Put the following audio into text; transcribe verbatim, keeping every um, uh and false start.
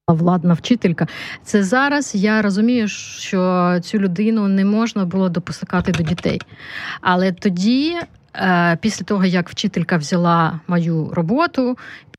владна вчителька. Це зараз я розумію, що цю людину не можна було допускати до дітей. Але тоді, після того, як вчителька взяла мою роботу,